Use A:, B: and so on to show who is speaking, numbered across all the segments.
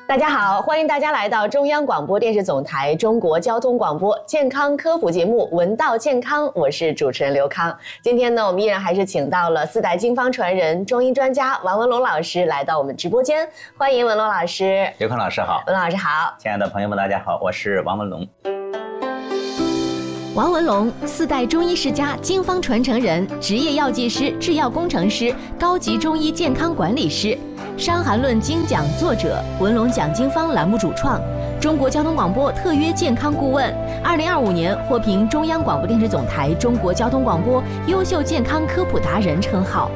A: 大家好，欢迎大家来到中央广播电视总台中国交通广播健康科普节目《闻道健康》，我是主持人刘康。今天呢，我们依然还是请到了4代经方传人、中医专家王文龙老师来到我们直播间，欢迎文龙老师。
B: 刘康老师好，
A: 文老师好，
B: 亲爱的朋友们，大家好，我是王文龙。
C: 王文龙，4代中医世家、经方传承人，职业药剂师、制药工程师，高级中医健康管理师，《伤寒论》精讲作者，文龙讲经方栏目主创，中国交通广播特约健康顾问，2025年获评中央广播电视总台中国交通广播优秀健康科普达人称号。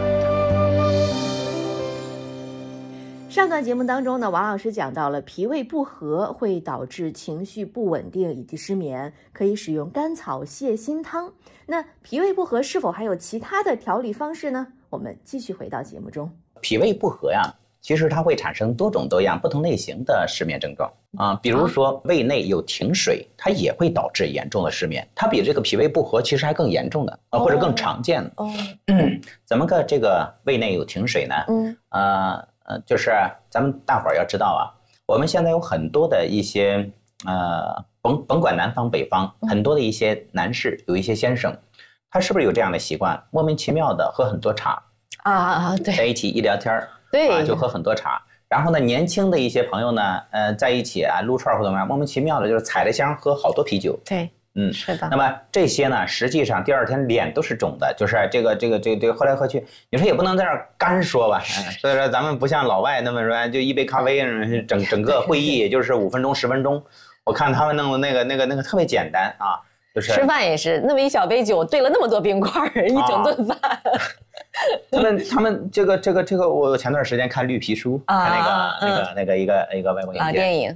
A: 上段节目当中呢，王老师讲到了脾胃不和会导致情绪不稳定以及失眠，可以使用甘草泻心汤。那脾胃不和是否还有其他的调理方式呢？我们继续回到节目中。
B: 脾胃不和呀，其实它会产生多种多样、不同类型的失眠症状啊。比如说胃内有停水，它也会导致严重的失眠，它比这个脾胃不和其实还更严重的或者更常见的。怎么个这个胃内有停水呢？就是咱们大伙儿要知道啊，我们现在有很多的一些甭管南方北方，很多的一些男士，有一些先生，他是不是有这样的习惯，莫名其妙的喝很多茶
A: 对，
B: 在一起一聊天
A: 对
B: 就喝很多茶。然后呢，年轻的一些朋友呢，在一起撸串或怎么样，莫名其妙的就是踩着香喝好多啤酒。
A: 对。是的。
B: 那么这些呢，实际上第二天脸都是肿的，就是这个喝来喝去，你说也不能在这儿干说吧，所以说咱们不像老外那么说，就一杯咖啡，整个会议也就是5分钟10分钟。我看他们弄的那个特别简单啊，就是
A: 吃饭也是那么一小杯酒兑了那么多冰块，一整顿饭。
B: 他们这个，我前段时间看绿皮书，看那个一个外国影片
A: 电影，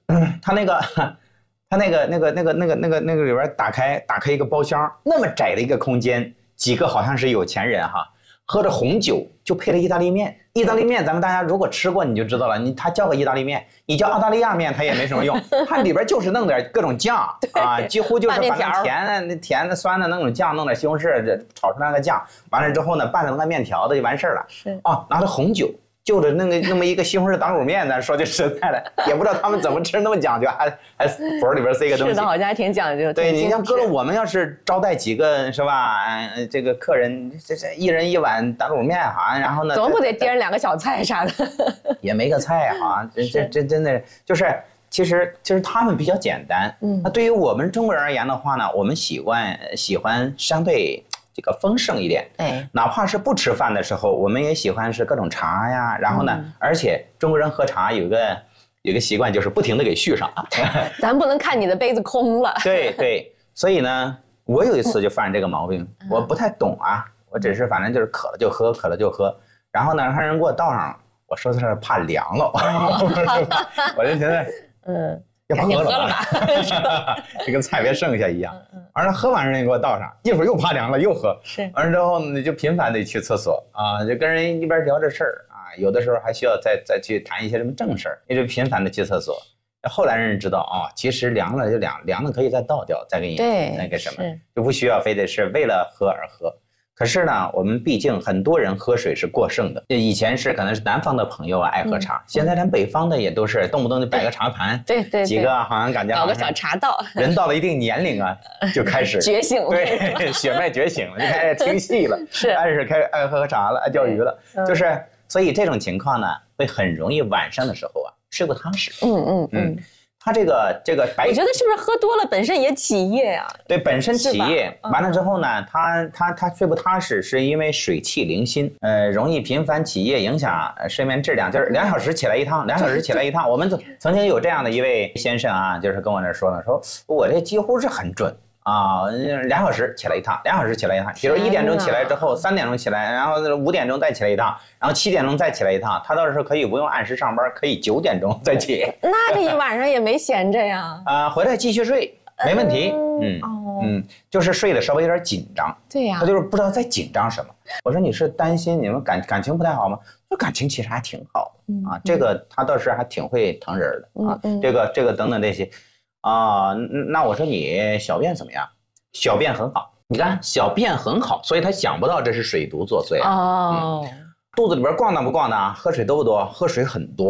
B: 他那个里边打开一个包厢，那么窄的一个空间，几个好像是有钱人哈，喝着红酒就配了意大利面。意大利面咱们大家如果吃过你就知道了，他叫个意大利面，你叫澳大利亚面它也没什么用，它里边就是弄点各种酱啊，几乎就是把那甜的酸的那种酱弄点西红柿炒出来个酱，完了之后呢拌着那个面条的就完事儿了。
A: 是
B: 拿着红酒。就着那么一个西红柿打卤面，咱说句实在的，也不知道他们怎么吃那么讲究，还佛里边塞个东西。
A: 是的，好像还挺讲究。
B: 对，你像搁了我们要是招待几个是吧？这个客人这一人一碗打卤面哈，然后呢，
A: 怎么不得掂着2个小菜啥的？
B: 也没个菜哈，这真的就是，其实他们比较简单。那对于我们中国人而言的话呢，我们喜欢相对。这个丰盛一点，哪怕是不吃饭的时候，我们也喜欢是各种茶呀。然后呢，而且中国人喝茶有个习惯，就是不停的给续上。
A: 咱不能看你的杯子空了。
B: 对，所以呢，我有一次就犯这个毛病，我不太懂啊，我只是反正就是渴了就喝，然后呢，让人给我倒上，我说的是怕凉了，我就觉得要不喝了吧，这跟菜别剩下一样。完了喝完人家给我倒上，一会儿又怕凉了又喝。
A: 是。完
B: 了之后呢，就频繁的去厕所啊，就跟人一边聊着事儿啊，有的时候还需要再去谈一些什么正事儿，一直频繁的去厕所。后来人知道其实凉了就凉了可以再倒掉，再给你那个什么，就不需要非得是为了喝而喝。可是呢，我们毕竟很多人喝水是过剩的。以前是可能是南方的朋友爱喝茶，现在连北方的也都是动不动就摆个茶盘，
A: 对，
B: 几个好像感觉
A: 搞个小茶道。
B: 人到了一定年龄就开始
A: 觉醒了，
B: 对，血脉觉醒了，就开始听戏了，开始爱喝茶了，爱钓鱼了，就是所以这种情况呢，会很容易晚上的时候睡不踏实。他这个白，
A: 我觉得是不是喝多了本身也起夜呀？
B: 对，本身起夜，完了之后呢，他睡不踏实，是因为水气凌心，容易频繁起夜，影响睡眠质量。就是2小时起来一趟，2小时起来一趟。我们曾经有这样的一位先生啊，就是跟我那说呢，说我这几乎是很准。2小时起来一趟，2小时起来一趟。比如1点钟起来之后，3点钟起来，然后5点钟再起来一趟，然后7点钟再起来一趟。他倒是可以不用按时上班，可以9点钟再起。
A: 那这一晚上也没闲着呀。
B: 回来继续睡，没问题。就是睡得稍微有点紧张。
A: 对呀。
B: 他就是不知道在紧张什么。我说你是担心你们感情不太好吗？说感情其实还挺好的这个他倒是还挺会疼人的这个等等这些。那我说你小便怎么样？小便很好，你看小便很好，所以他想不到这是水毒作祟肚子里边逛荡不逛荡？喝水多不多？喝水很多，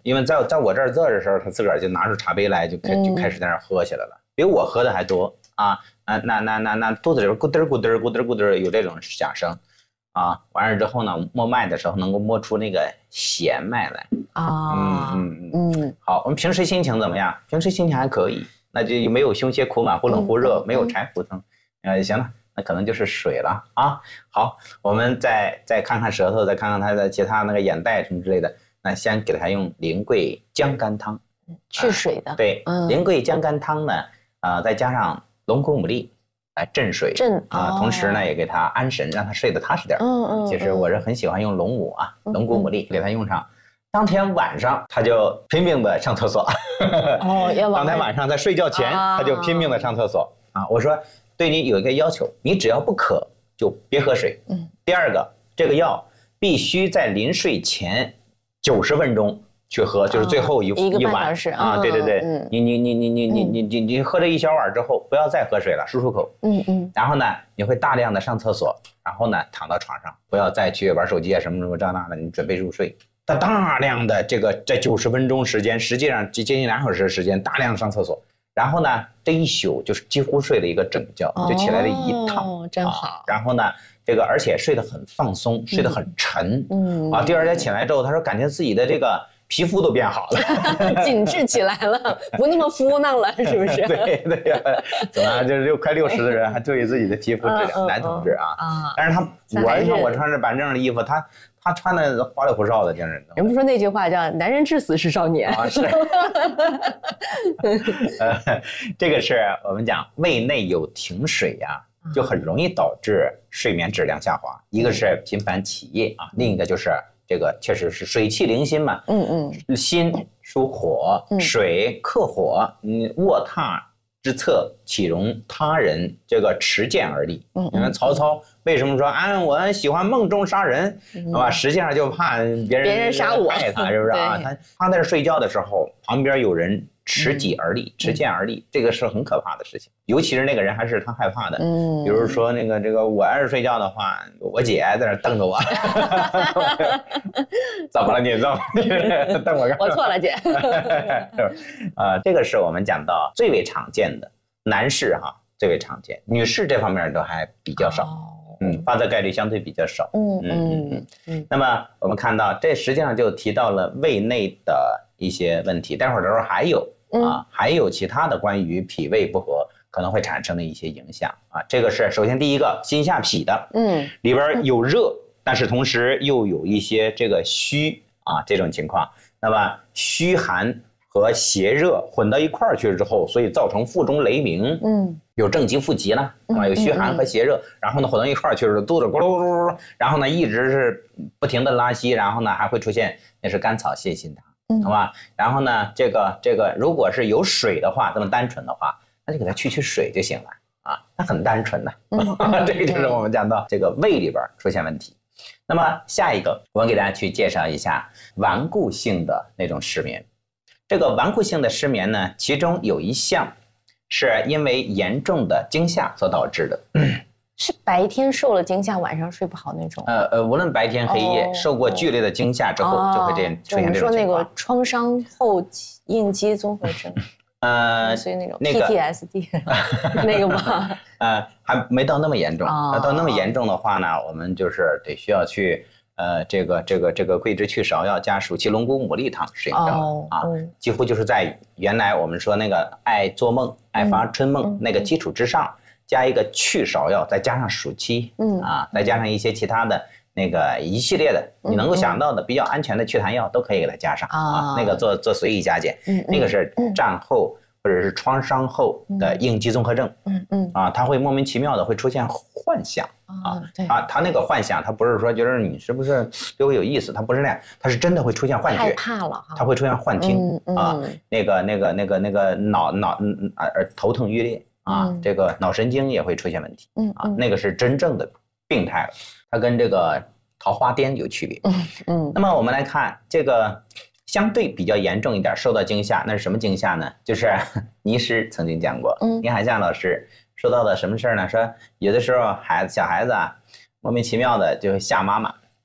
B: 因为在我这儿坐的时候，他自个儿就拿出茶杯来，就开始在那儿喝起来了，比我喝的还多啊。那肚子里边咕嘚咕嘚咕嘚咕嘚有这种响声啊。完了之后呢，摸脉的时候能够摸出那个弦脉来啊。好，我们平时心情怎么样？平时心情还可以，那就没有胸胁苦满忽冷忽热，没有柴胡疼，行了，那可能就是水了啊。好，我们再看看舌头，再看看它的其他那个眼袋什么之类的。那先给它用苓桂姜甘汤，
A: 去水的。
B: 对，苓桂姜甘汤呢，再加上龙骨牡蛎来镇水，同时呢也给它安神，让它睡得踏实点。其实我是很喜欢用龙骨牡蛎给它用上。当天晚上他就拼命的上厕所。当天晚上在睡觉前他就拼命的上厕所啊。我说对你有一个要求，你只要不渴就别喝水。第二个，这个药必须在临睡前90分钟去喝，就是最后一碗啊。对对对，你喝这一小碗之后，不要再喝水了，漱口。然后呢，你会大量的上厕所，然后呢躺到床上，不要再去玩手机啊什么这那的，你准备入睡。他大量的这个在90分钟时间，实际上接近2小时的时间，大量上厕所。然后呢，这一宿就是几乎睡了一个整觉，就起来了一趟，
A: 真好。
B: 然后呢，这个而且睡得很放松，睡得很沉，第二天起来之后，他说感觉自己的这个皮肤都变好了，
A: 紧致起来了，不那么敷囊了，是不是？
B: 对呀，怎么就是快60的人还注意自己的皮肤质量，男同志啊。但是我穿着板正的衣服，他穿的花里胡哨的，就是
A: 人不说那句话叫"男人至死是少年"
B: 啊，是。这个是我们讲胃内有停水呀，就很容易导致睡眠质量下滑。一个是频繁起夜啊，另一个就是这个确实是水气凌心嘛。心属火，水克火，卧榻之侧岂容他人这个持剑而立。你看曹操为什么说我喜欢梦中杀人，实际上就怕别人
A: 杀我，
B: 害他，是不是啊？他在这睡觉的时候，旁边有人持戟而立，持剑而立，这个是很可怕的事情。尤其是那个人还是他害怕的。比如说这个我要是睡觉的话，我姐在那瞪着我。怎么了你？瞪我干嘛？
A: 我错了姐。
B: 这个是我们讲到最为常见的，男士最为常见，女士这方面都还比较少。发作概率相对比较少。那么我们看到这实际上就提到了胃内的一些问题，待会儿的时候还有其他的关于脾胃不和可能会产生的一些影响啊。这个是首先第一个心下痞的，里边有热，但是同时又有一些这个虚这种情况。那么虚寒和邪热混到一块儿去之后，所以造成腹中雷鸣，有正极腹急了，有虚寒和邪热，然后呢混到一块儿去之后，肚子咕噜咕噜，然后呢一直是不停的拉稀，然后呢还会出现那是甘草泻心汤，好吧？然后呢这个如果是有水的话，这么单纯的话，那就给它去水就行了啊，它很单纯的。这个就是我们讲到这个胃里边出现问题。那么下一个，我们给大家去介绍一下顽固性的那种失眠。这个顽固性的失眠呢，其中有一项是因为严重的惊吓所导致的。
A: 是白天受了惊吓，晚上睡不好那种？
B: 无论白天黑夜，受过剧烈的惊吓之后，就会出现这种情况。
A: 我们说那个创伤后应激综合症。所以那种 PTSD 那个吗？
B: 还没到那么严重。到那么严重的话呢，我们就是得需要去这个桂枝去芍药加暑气龙骨牡蛎汤使用上几乎就是在原来我们说那个爱做梦、爱发春梦那个基础之上，加一个去芍药，再加上暑气，再加上一些其他的那个一系列的你能够想到的比较安全的祛痰药都可以给它加上那个做随意加减。那个是战后或者是创伤后的应激综合症。它会莫名其妙的会出现幻想他那个幻想，他不是说觉得你是不是对我有意思，他不是那样，他是真的会出现幻觉，
A: 害怕了
B: 他会出现幻听那个头疼欲裂这个脑神经也会出现问题那个是真正的病态了，它跟这个桃花癫有区别。那么我们来看这个相对比较严重一点受到惊吓，那是什么惊吓呢？就是倪师曾经讲过，倪海厦老师说到的什么事呢？说有的时候小孩子莫名其妙的就会吓妈妈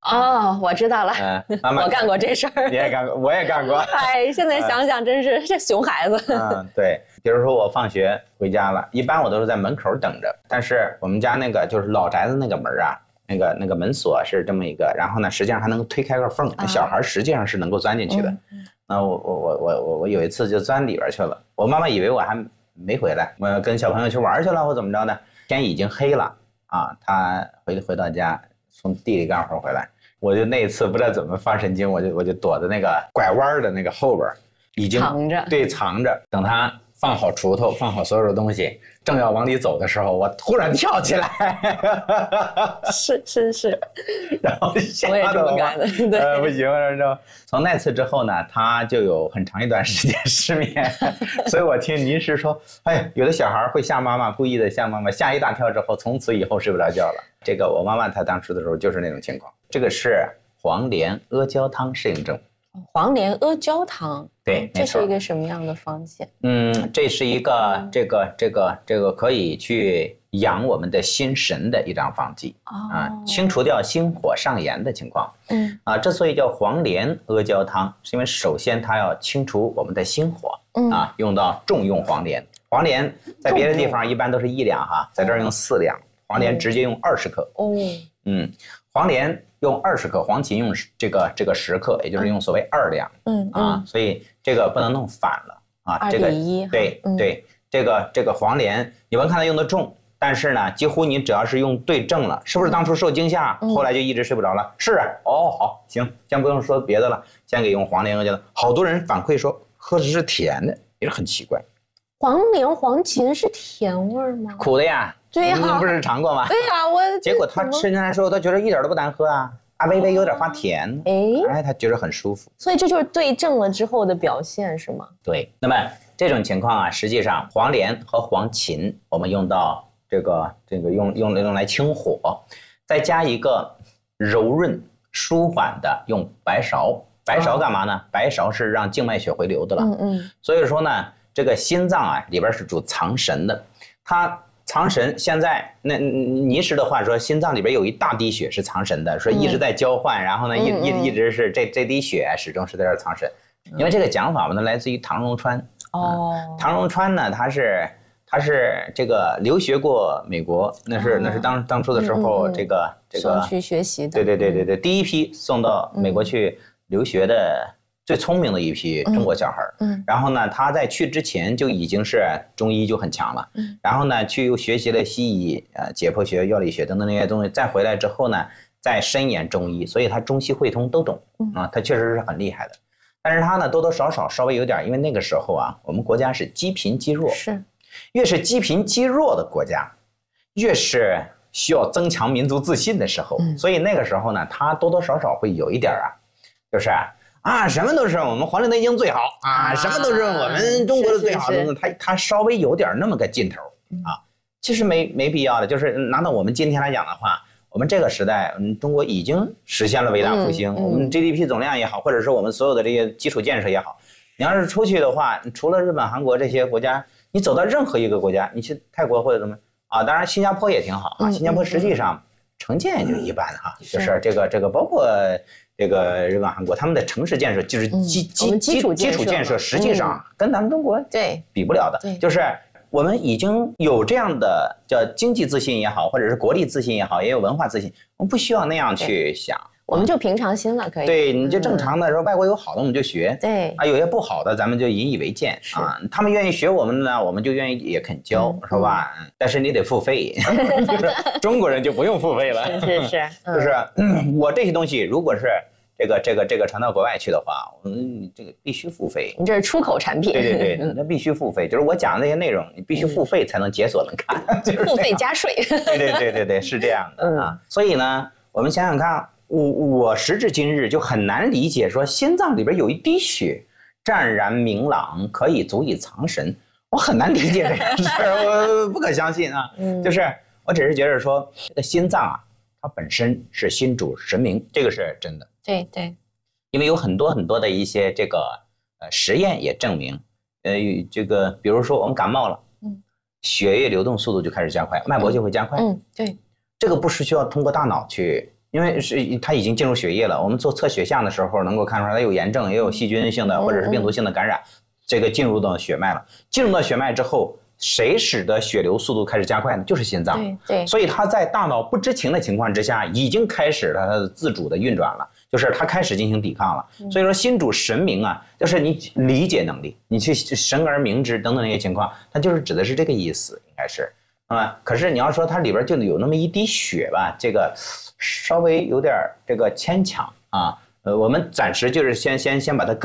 A: 哦，我知道了，
B: 妈妈
A: 我干过这事儿，
B: 你也干过，我也干过。
A: 哎，现在想想真是这熊孩子。
B: 对，比如说我放学回家了，一般我都是在门口等着，但是我们家那个就是老宅子那个门啊，那个门锁是这么一个，然后呢，实际上还能推开个缝，那小孩实际上是能够钻进去的。那我有一次就钻里边去了，我妈妈以为我还没回来，我跟小朋友去玩去了或怎么着的，天已经黑了啊，她回到家从地里干活回来。我就那一次不知道怎么发神经，我就躲在那个拐弯的那个后边，已经
A: 藏着，
B: 对，藏着。等他放好锄头，放好所有的东西，正要往里走的时候，我突然跳起来。
A: 是。
B: 然后吓
A: 我也这么干的，对，
B: 不行，然后从那次之后呢，他就有很长一段时间失眠。所以我听您是说，哎，有的小孩会吓妈妈，故意的吓妈妈，吓一大跳之后，从此以后睡不着觉了。这个我妈妈她当时的时候就是那种情况。这个是黄连阿胶汤适应症。
A: 黄连阿胶汤，
B: 对，
A: 这是一个什么样的方剂？
B: 这是一个这个可以去养我们的心神的一张方剂清除掉心火上炎的情况。之所以叫黄连阿胶汤，是因为首先它要清除我们的心火用到重用黄连。黄连在别的地方一般都是1两哈，在这儿用4两，黄连直接用20克。黄连用20克，黄芩用这个10克，也就是用所谓2两。所以这个不能弄反了啊。这个
A: 2:1。
B: 对，这个黄连，你们看它用的重，但是呢，几乎你只要是用对症了，是不是当初受惊吓，后来就一直睡不着了？是啊。好，行，先不用说别的了，先给用黄连阿胶汤。好多人反馈说喝的是甜的，也是很奇怪。
A: 黄连、黄芩是甜味吗？
B: 苦的呀。
A: 对呀，
B: 你不是尝过吗？
A: 对呀，
B: 结果他吃进来的时候，他觉得一点都不难喝啊，微微有点发甜，他觉得很舒服。
A: 所以这就是对症了之后的表现，是吗？
B: 对。那么这种情况啊，实际上黄连和黄芩，我们用到这个用来清火，再加一个柔润舒缓的用白芍。白芍干嘛呢？白芍是让静脉血回流的了。所以说呢，这个心脏啊里边是主藏神的，它藏神。现在那倪师的话说，心脏里边有一大滴血是藏神的，说一直在交换，然后呢一直是这滴血始终是在这儿藏神。因为这个讲法呢来自于唐荣川。唐荣川呢他是这个留学过美国，那是当初的时候这个
A: 送去学习的。
B: 对，第一批送到美国去留学的最聪明的一批中国小孩。然后呢，他在去之前就已经是中医就很强了。然后呢，去又学习了西医、解剖学、药理学等等那些东西，再回来之后呢，再深研中医，所以他中西汇通都懂他确实是很厉害的。但是他呢，多多少少稍微有点，因为那个时候啊，我们国家是积贫积弱，越是积贫积弱的国家，越是需要增强民族自信的时候。所以那个时候呢，他多多少少会有一点就是什么都是我们《黄帝内经》最好什么都是我们中国的最好的。他稍微有点那么个劲头其实没必要的。就是拿到我们今天来讲的话，我们这个时代，中国已经实现了伟大复兴。我们 GDP 总量也好，或者是我们所有的这些基础建设也好，你要是出去的话，除了日本、韩国这些国家，你走到任何一个国家，你去泰国或者怎么当然新加坡也挺好新加坡实际上城建也就一般就是这个包括这个日本、韩国，他们的城市建设就是基础建设，实际上跟咱们中国比不了的。就是我们已经有这样的叫经济自信也好，或者是国力自信也好，也有文化自信，我们不需要那样去想。
A: 我们就平常心了，可以。
B: 对，你就正常的时候，外国有好的我们就学。
A: 对
B: 有些不好的咱们就引以为鉴他们愿意学我们的呢，我们就愿意也肯教，是吧？但是你得付费，中国人就不用付费了。
A: 是，
B: 就是我这些东西如果是这个传到国外去的话，我们这个必须付费。
A: 你这是出口产品。
B: 对，那必须付费。就是我讲的那些内容，你必须付费才能解锁能看。
A: 付费加税。
B: 对，是这样的所以呢，我们想想看。我时至今日就很难理解，说心脏里边有一滴血，湛然明朗，可以足以藏神。我很难理解这个事儿，我不可相信就是我只是觉得说，这个心脏它本身是心主神明，这个是真的。
A: 对，
B: 因为有很多很多的一些这个实验也证明，这个比如说我们感冒了，血液流动速度就开始加快，脉搏就会加快。
A: 对，
B: 这个不是需要通过大脑去因为是它已经进入血液了。我们做测血象的时候能够看出来，它有炎症，也有细菌性的或者是病毒性的感染，这个进入到血脉了。进入到血脉之后，谁使得血流速度开始加快呢？就是心脏。
A: 对，
B: 所以它在大脑不知情的情况之下，已经开始了它的自主的运转了，就是它开始进行抵抗了。所以说心主神明啊，就是你理解能力，你去神而明之等等那些情况，它就是指的是这个意思，应该是。可是你要说它里边就有那么一滴血吧，这个稍微有点这个牵强啊。我们暂时就是先把它